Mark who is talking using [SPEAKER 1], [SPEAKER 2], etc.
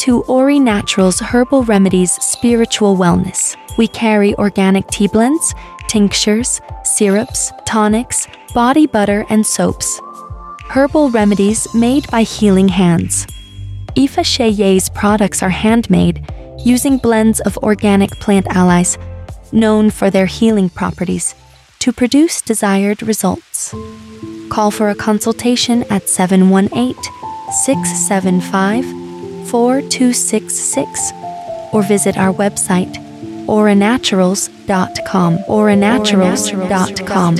[SPEAKER 1] to Ori Naturals Herbal Remedies Spiritual Wellness. We carry organic tea blends, tinctures, syrups, tonics, body butter, and soaps. Herbal remedies made by healing hands. Ifa Sheye's products are handmade using blends of organic plant allies known for their healing properties to produce desired results. Call for a consultation at 718-675-4266 or visit our website oranaturals.com. oranaturals.com.